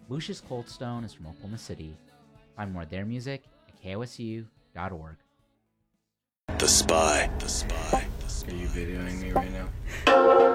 Lucius Coldstone is from Oklahoma City. Find more of their music at kosu.org. The Spy. Are you videoing me right now?